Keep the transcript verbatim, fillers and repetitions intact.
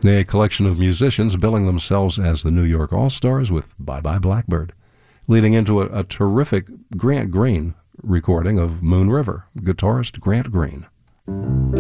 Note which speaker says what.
Speaker 1: A collection of musicians billing themselves as the New York All-Stars with Bye Bye Blackbird, leading into a, a terrific Grant Green recording of Moon River, guitarist Grant Green.